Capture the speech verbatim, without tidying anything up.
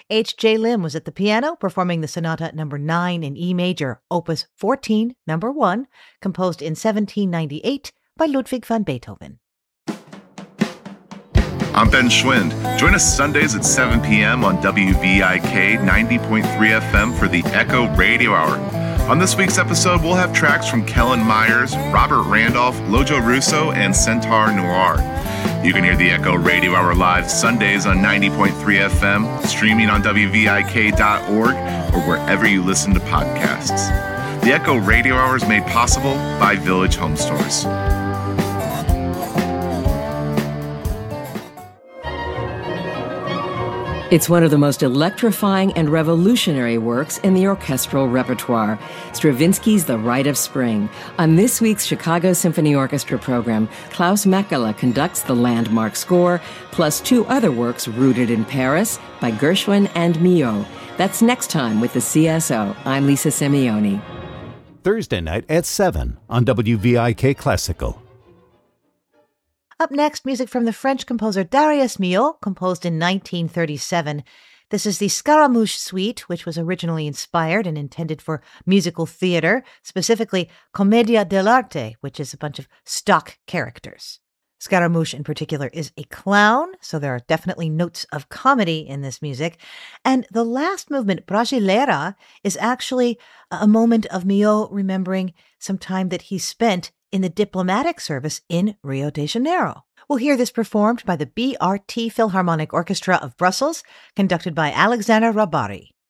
H J. Lim was at the piano, performing the Sonata number nine in E major, opus fourteen, number one, composed in seventeen ninety-eight by Ludwig van Beethoven. I'm Ben Schwind. Join us Sundays at seven p.m. on W V I K ninety point three F M for the Echo Radio Hour. On this week's episode, we'll have tracks from Kellen Myers, Robert Randolph, Lojo Russo, and Centaur Noir. You can hear the Echo Radio Hour live Sundays on ninety point three F M, streaming on W V I K dot org, or wherever you listen to podcasts. The Echo Radio Hour is made possible by Village Home Stores. It's one of the most electrifying and revolutionary works in the orchestral repertoire, Stravinsky's The Rite of Spring. On this week's Chicago Symphony Orchestra program, Klaus Mäkelä conducts the landmark score, plus two other works rooted in Paris by Gershwin and Milhaud. That's next time with the C S O. I'm Lisa Simeoni. Thursday night at seven on W V I K Classical. Up next, music from the French composer Darius Milhaud, composed in nineteen thirty-seven. This is the Scaramouche Suite, which was originally inspired and intended for musical theater, specifically Commedia dell'arte, which is a bunch of stock characters. Scaramouche in particular is a clown, so there are definitely notes of comedy in this music. And the last movement, Brasileira, is actually a moment of Milhaud remembering some time that he spent in the diplomatic service in Rio de Janeiro. We'll hear this performed by the B R T Philharmonic Orchestra of Brussels, conducted by Alexander Rabari.